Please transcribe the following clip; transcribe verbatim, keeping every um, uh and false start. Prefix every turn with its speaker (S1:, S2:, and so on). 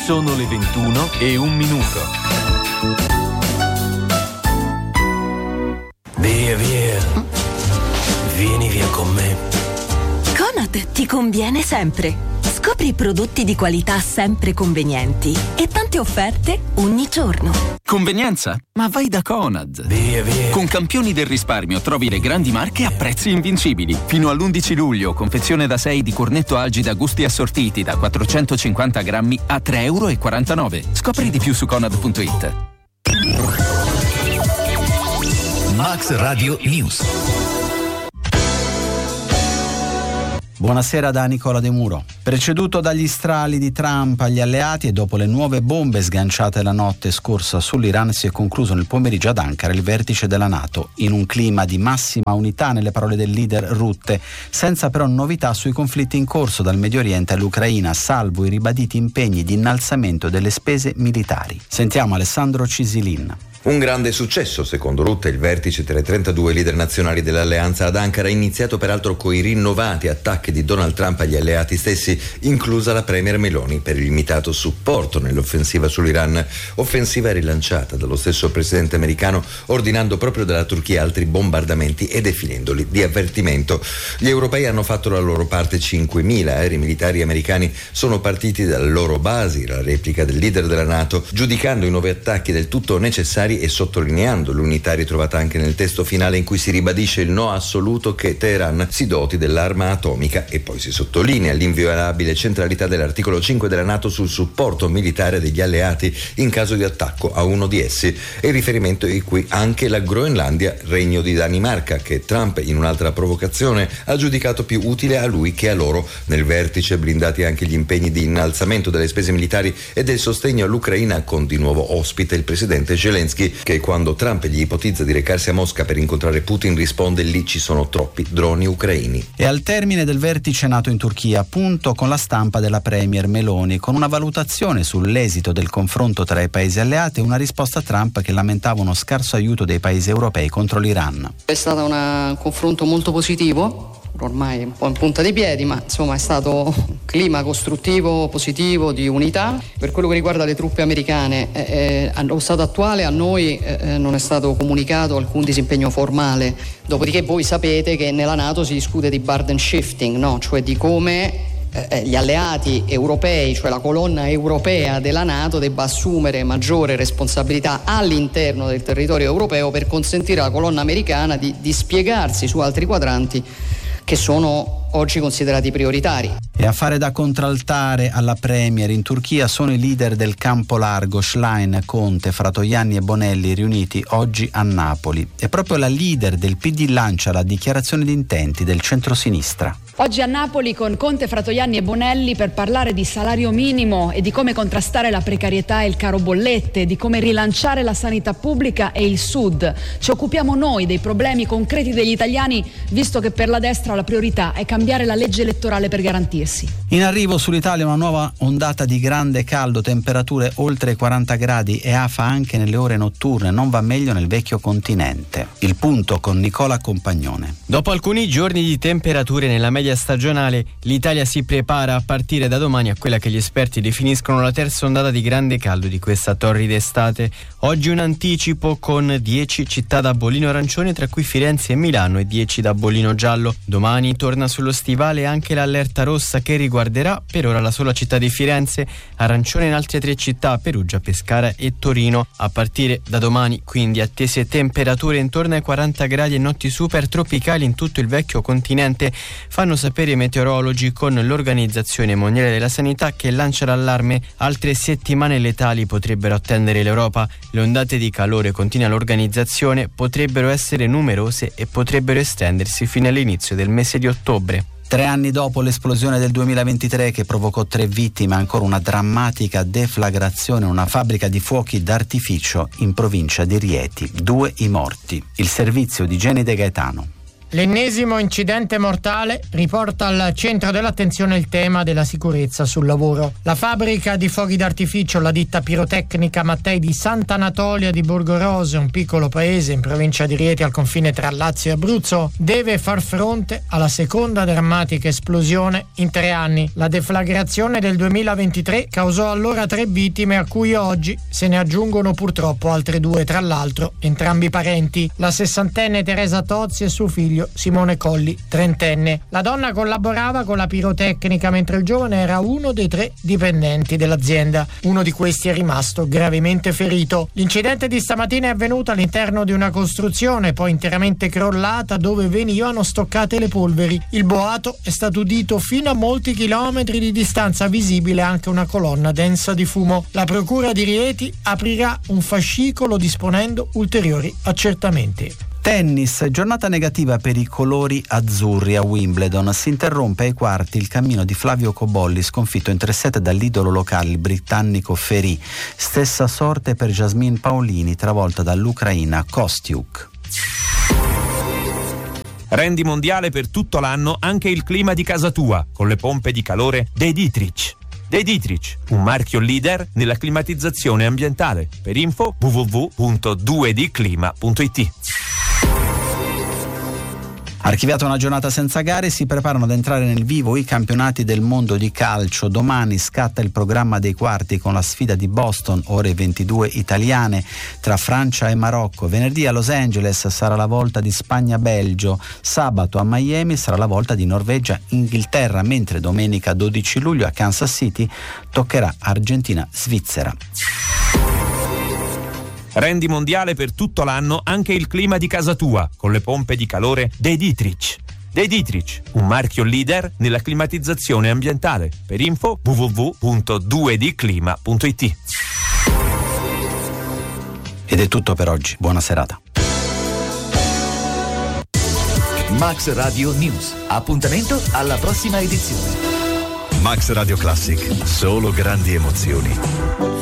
S1: Sono le ventuno e un minuto.
S2: Via, via. Vieni via con me.
S3: Conad ti conviene sempre. Scopri prodotti di qualità sempre convenienti e tante offerte ogni giorno.
S4: Convenienza? Ma vai da Conad.
S2: Via, via.
S4: Con Campioni del risparmio trovi le grandi marche a prezzi invincibili. Fino all'undici luglio, confezione da sei di cornetto Algida gusti assortiti da quattrocentocinquanta grammi a tre e quarantanove euro. Scopri di più su conad punto it.
S5: Max Radio News.
S6: Buonasera da Nicola De Muro. Preceduto dagli strali di Trump agli alleati e dopo le nuove bombe sganciate la notte scorsa sull'Iran, si è concluso nel pomeriggio ad Ankara il vertice della NATO, in un clima di massima unità nelle parole del leader Rutte, senza però novità sui conflitti in corso dal Medio Oriente all'Ucraina, salvo i ribaditi impegni di innalzamento delle spese militari. Sentiamo Alessandro Cisilin.
S7: Un grande successo, secondo Rutte, il vertice tra i trentadue leader nazionali dell'alleanza ad Ankara, iniziato peraltro coi rinnovati attacchi di Donald Trump agli alleati stessi, inclusa la premier Meloni, per il limitato supporto nell'offensiva sull'Iran, offensiva rilanciata dallo stesso presidente americano, ordinando proprio dalla Turchia altri bombardamenti e definendoli di avvertimento. Gli europei hanno fatto la loro parte. cinquemila aerei militari americani sono partiti dalle loro basi, la replica del leader della NATO, giudicando i nuovi attacchi del tutto necessari e sottolineando l'unità ritrovata anche nel testo finale, in cui si ribadisce il no assoluto che Teheran si doti dell'arma atomica, e poi si sottolinea l'inviolabile centralità dell'articolo cinque della NATO sul supporto militare degli alleati in caso di attacco a uno di essi, e il riferimento in cui anche la Groenlandia, regno di Danimarca, che Trump in un'altra provocazione ha giudicato più utile a lui che a loro. Nel vertice blindati anche gli impegni di innalzamento delle spese militari e del sostegno all'Ucraina, con di nuovo ospite il presidente Zelensky, che quando Trump gli ipotizza di recarsi a Mosca per incontrare Putin risponde: lì ci sono troppi droni ucraini.
S6: E al termine del vertice NATO in Turchia, punto con la stampa della premier Meloni, con una valutazione sull'esito del confronto tra i paesi alleati e una risposta a Trump che lamentava uno scarso aiuto dei paesi europei contro l'Iran.
S8: È stato una, un confronto molto positivo, ormai un po' in punta dei piedi, ma insomma è stato un clima costruttivo, positivo, di unità. Per quello che riguarda le truppe americane, eh, allo stato attuale a noi eh, non è stato comunicato alcun disimpegno formale, dopodiché voi sapete che nella NATO si discute di burden shifting, no? Cioè di come eh, gli alleati europei, cioè la colonna europea della NATO, debba assumere maggiore responsabilità all'interno del territorio europeo per consentire alla colonna americana di dispiegarsi su altri quadranti che sono oggi considerati prioritari.
S6: E a fare da contraltare alla premier in Turchia sono i leader del campo largo Schlein, Conte, Fratoianni e Bonelli, riuniti oggi a Napoli. E proprio la leader del P D lancia la dichiarazione di intenti del centrosinistra.
S9: Oggi a Napoli con Conte, Fratoianni e Bonelli per parlare di salario minimo e di come contrastare la precarietà e il caro bollette, di come rilanciare la sanità pubblica e il Sud. Ci occupiamo noi dei problemi concreti degli italiani, visto che per la destra la priorità è cambiare la legge elettorale per garantirsi.
S6: In arrivo sull'Italia una nuova ondata di grande caldo, temperature oltre i quaranta gradi e afa anche nelle ore notturne, non va meglio nel vecchio continente. Il punto con Nicola Compagnone.
S10: Dopo alcuni giorni di temperature nella media stagionale, l'Italia si prepara a partire da domani a quella che gli esperti definiscono la terza ondata di grande caldo di questa torrida estate. Oggi un anticipo con dieci città da bollino arancione, tra cui Firenze e Milano, e dieci da bollino giallo. Domani torna sullo stivale anche l'allerta rossa, che riguarderà per ora la sola città di Firenze, arancione in altre tre città, Perugia, Pescara e Torino. A partire da domani quindi attese temperature intorno ai quaranta gradi e notti super tropicali in tutto il vecchio continente, fanno sapere i meteorologi, con l'Organizzazione Mondiale della Sanità che lancia l'allarme. Altre settimane letali potrebbero attendere l'Europa. Le ondate di calore, continua l'organizzazione, potrebbero essere numerose e potrebbero estendersi fino all'inizio del mese di ottobre.
S6: Tre anni dopo l'esplosione del duemilaventitré che provocò tre vittime, ancora una drammatica deflagrazione in una fabbrica di fuochi d'artificio in provincia di Rieti. Due i morti. Il servizio di Jenny De Gaetano.
S11: L'ennesimo incidente mortale riporta al centro dell'attenzione il tema della sicurezza sul lavoro. La fabbrica di fuochi d'artificio, la ditta pirotecnica Mattei di Sant'Anatolia di Borgorose, un piccolo paese in provincia di Rieti al confine tra Lazio e Abruzzo, deve far fronte alla seconda drammatica esplosione in tre anni. La deflagrazione del duemilaventitré causò allora tre vittime, a cui oggi se ne aggiungono purtroppo altre due, tra l'altro entrambi parenti, la sessantenne Teresa Tozzi e suo figlio Simone Colli, trentenne. La donna collaborava con la pirotecnica mentre il giovane era uno dei tre dipendenti dell'azienda. Uno di questi è rimasto gravemente ferito. L'incidente di stamattina è avvenuto all'interno di una costruzione poi interamente crollata dove venivano stoccate le polveri. Il boato è stato udito fino a molti chilometri di distanza, visibile anche una colonna densa di fumo. La procura di Rieti aprirà un fascicolo disponendo ulteriori accertamenti.
S6: Tennis, giornata negativa per i colori azzurri a Wimbledon. Si interrompe ai quarti il cammino di Flavio Cobolli, sconfitto in tre set dall'idolo locale, il britannico Ferry. Stessa sorte per Jasmine Paolini, travolta dall'ucraina Kostiuk.
S1: Rendi mondiale per tutto l'anno anche il clima di casa tua, con le pompe di calore De Dietrich. De Dietrich, un marchio leader nella climatizzazione ambientale. Per info w w w punto due d clima punto i t.
S6: Archiviata una giornata senza gare, si preparano ad entrare nel vivo i campionati del mondo di calcio. Domani scatta il programma dei quarti con la sfida di Boston, ore ventidue italiane, tra Francia e Marocco. Venerdì a Los Angeles sarà la volta di Spagna-Belgio. Sabato a Miami sarà la volta di Norvegia-Inghilterra, mentre domenica dodici luglio a Kansas City toccherà Argentina-Svizzera.
S1: Rendi mondiale per tutto l'anno anche il clima di casa tua, con le pompe di calore De Dietrich. De Dietrich, un marchio leader nella climatizzazione ambientale. Per info w w w punto due d clima punto i t.
S6: Ed è tutto per oggi, buona serata.
S5: Max Radio News. Appuntamento alla prossima edizione. Max Radio Classic, solo grandi emozioni.